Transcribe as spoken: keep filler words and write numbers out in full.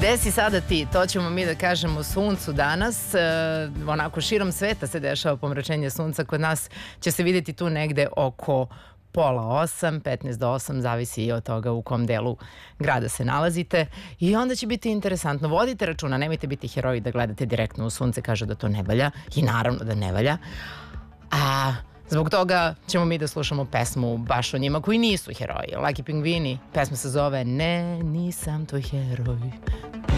Gde si sada ti? To ćemo mi da kažemo suncu danas. E, onako širom sveta se dešava pomračenje sunca. Kod nas će se vidjeti tu negde oko pola osam, petnaest do osam, zavisi i od toga u kom delu grada se nalazite. I onda će biti interesantno. Vodite računa, nemojte biti heroji da gledate direktno u sunce, kaže da to ne valja. I naravno da ne valja. A zbog toga ćemo mi da slušamo pesmu baš o njima koji nisu heroji. Laki Pingvini, pesma se zove Ne, nisam tvoj heroj.